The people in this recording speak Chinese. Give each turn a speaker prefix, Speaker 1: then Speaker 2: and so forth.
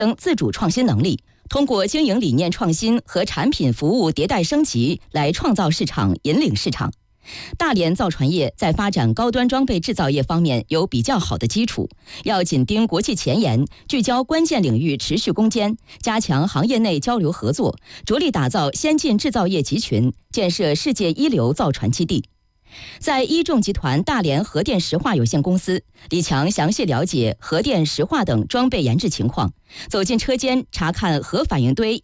Speaker 1: 等自主创新能力，通过经营理念创新和产品服务迭代升级来创造市场、引领市场。大连造船业在发展高端装备制造业方面有比较好的基础，要紧盯国际前沿，聚焦关键领域持续攻坚，加强行业内交流合作，着力打造先进制造业集群，建设世界一流造船基地。在一众集团大连核电石化有限公司，李强详细了解核电石化等装备研制情况，走进车间查看核反应堆